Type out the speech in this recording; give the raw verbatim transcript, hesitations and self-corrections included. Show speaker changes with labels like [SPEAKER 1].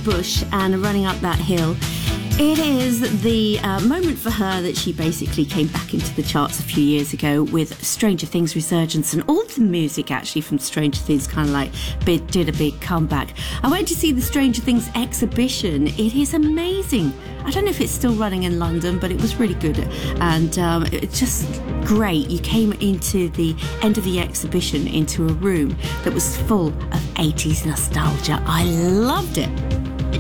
[SPEAKER 1] bush and running up that hill. It is the uh, moment for her that she basically came back into the charts a few years ago with Stranger Things Resurgence, and all the music actually from Stranger Things kind of like bit, did a big comeback. I went to see the Stranger Things exhibition. It is amazing. I don't know if it's still running in London, but it was really good, and um, it's just great. You came into the end of the exhibition into a room that was full of eighties nostalgia. I loved it.